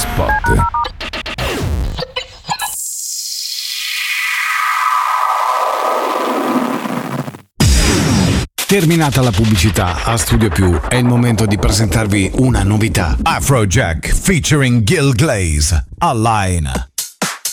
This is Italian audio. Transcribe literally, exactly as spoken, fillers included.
Spot. Terminata la pubblicità, a Studio Più è il momento di presentarvi una novità. Afrojack featuring Gil Glaze, Align.